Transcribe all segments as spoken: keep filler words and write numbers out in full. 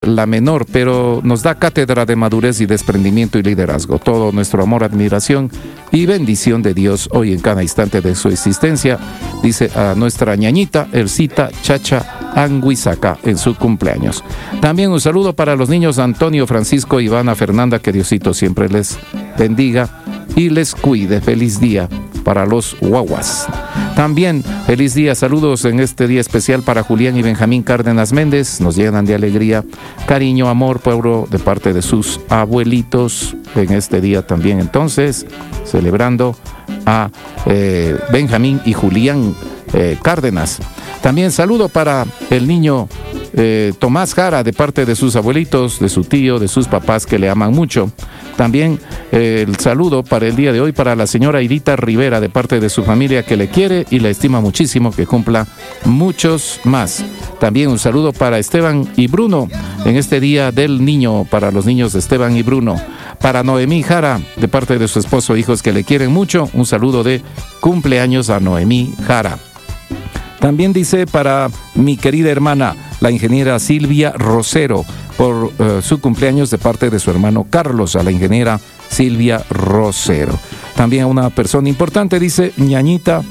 la menor, pero nos da cátedra de madurez y desprendimiento y liderazgo. Todo nuestro amor, admiración y bendición de Dios hoy en cada instante de su existencia. Dice a nuestra ñañita Elcita Chacha Anguizaca en su cumpleaños. También un saludo para los niños Antonio, Francisco, Ivana, Fernanda, que Diosito siempre les bendiga y les cuide. Feliz día para los guaguas. También feliz día, saludos en este día especial para Julián y Benjamín Cárdenas Méndez. Nos llenan de alegría, cariño, amor, pueblo de parte de sus abuelitos en este día también. Entonces, celebrando a eh, Benjamín y Julián eh, Cárdenas. También saludo para el niño eh, Tomás Jara de parte de sus abuelitos, de su tío, de sus papás que le aman mucho. También eh, el saludo para el día de hoy para la señora Irita Rivera de parte de su familia que le quiere y le estima muchísimo, que cumpla muchos más. También un saludo para Esteban y Bruno en este día del niño, para los niños de Esteban y Bruno. Para Noemí Jara de parte de su esposo e hijos que le quieren mucho, un saludo de cumpleaños a Noemí Jara. También dice para mi querida hermana, la ingeniera Silvia Rosero, por uh, su cumpleaños de parte de su hermano Carlos, a la ingeniera Silvia Rosero. También a una persona importante, dice ñañita,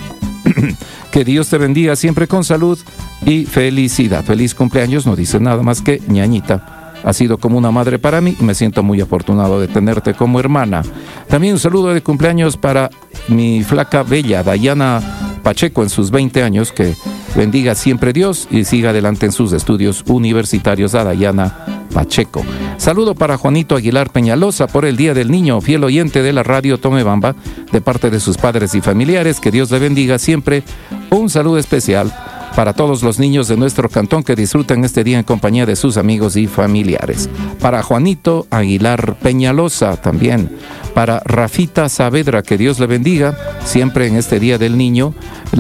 que Dios te bendiga siempre con salud y felicidad. Feliz cumpleaños, no dice nada más que ñañita. Ha sido como una madre para mí y me siento muy afortunado de tenerte como hermana. También un saludo de cumpleaños para mi flaca bella, Dayana Pacheco, en sus veinte años, que bendiga siempre Dios y siga adelante en sus estudios universitarios. A Dayana Pacheco. Saludo para Juanito Aguilar Peñalosa por el Día del Niño, fiel oyente de la radio Tomebamba, de parte de sus padres y familiares. Que Dios le bendiga siempre. Un saludo especial para todos los niños de nuestro cantón que disfrutan este día en compañía de sus amigos y familiares. Para Juanito Aguilar Peñalosa también. Para Rafita Saavedra, que Dios le bendiga siempre en este Día del Niño.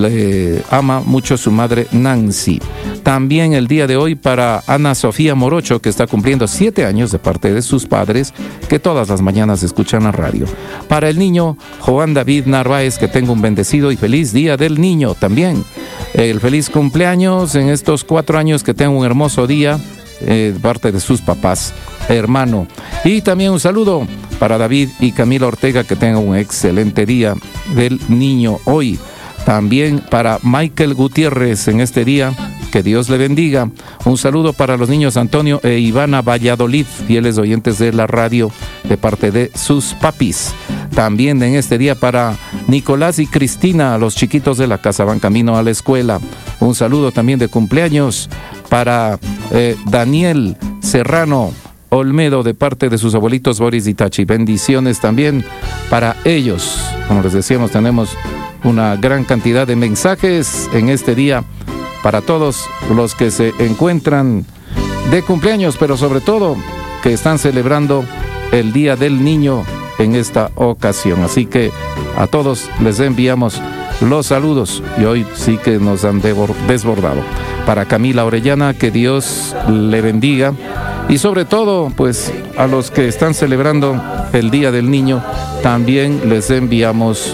Le ama mucho su madre Nancy. También el día de hoy para Ana Sofía Morocho, que está cumpliendo siete años de parte de sus padres, que todas las mañanas escuchan la radio. Para el niño Juan David Narváez, que tenga un bendecido y feliz Día del Niño también. El feliz cumpleaños en estos cuatro años, que tenga un hermoso día eh, de parte de sus papás, hermano. Y también un saludo para David y Camila Ortega, que tengan un excelente Día del Niño hoy. También para Michael Gutiérrez en este día, que Dios le bendiga. Un saludo para los niños Antonio e Ivana Valladolid, fieles oyentes de la radio de parte de sus papis. También en este día para Nicolás y Cristina, los chiquitos de la casa van camino a la escuela. Un saludo también de cumpleaños para eh, Daniel Serrano Olmedo de parte de sus abuelitos Boris y Tachi. Bendiciones también para ellos. Como les decíamos, tenemos una gran cantidad de mensajes en este día para todos los que se encuentran de cumpleaños, pero sobre todo que están celebrando el Día del Niño en esta ocasión. Así que a todos les enviamos los saludos y hoy sí que nos han desbordado. Para Camila Orellana, que Dios le bendiga. Y sobre todo, pues a los que están celebrando el Día del Niño, también les enviamos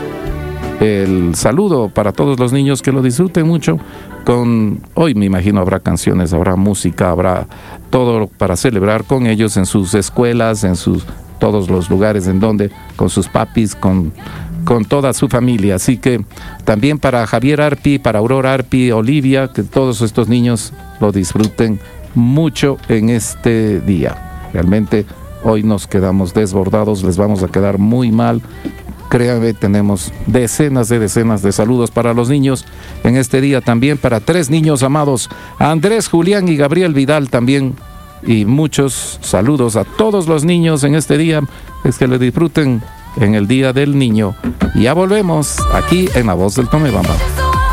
el saludo para todos los niños, que lo disfruten mucho. Con hoy me imagino habrá canciones, habrá música, habrá todo para celebrar con ellos en sus escuelas, en sus todos los lugares en donde, con sus papis, con, con toda su familia. Así que también para Javier Arpi, para Aurora Arpi, Olivia, que todos estos niños lo disfruten mucho en este día. Realmente hoy nos quedamos desbordados, les vamos a quedar muy mal. Créanme, tenemos decenas de decenas de saludos para los niños en este día. También para tres niños amados, Andrés, Julián y Gabriel Vidal también. Y muchos saludos a todos los niños en este día. Es que le disfruten en el Día del Niño. Y ya volvemos aquí en La Voz del Tomebamba.